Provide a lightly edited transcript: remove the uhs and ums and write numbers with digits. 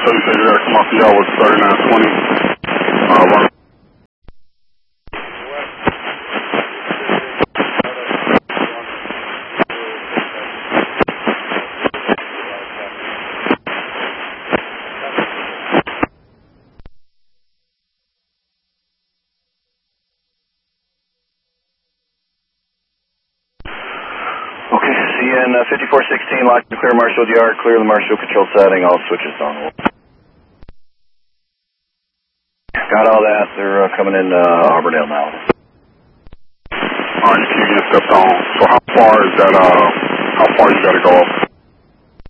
so you said you gotta come off the yard with 3920. Run. Okay, CN 5416, lock to clear Marshall Yard, clear the Marshall control setting, all switches on. Got all that, they're coming in Auburndale now. Alright, you keep getting stepped on. So how far is that, how far you gotta go?